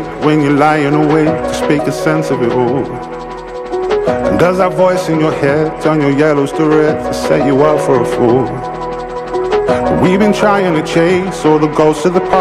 when you're lying awake to speak a sense of it all? And does that voice in your head turn your yellows to red to set you up for a fool? But we've been trying to chase all the ghosts of the past.